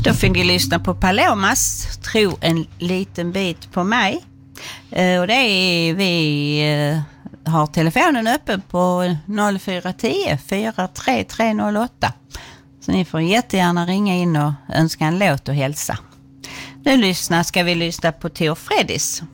Då får ni lyssna på Palomas, Tro en liten bit på mig. Och det är vi har telefonen öppen på 0410 43308. Så ni får jättegärna ringa in och önska en låt och hälsa. Nu ska vi lyssna på Tor Freddis.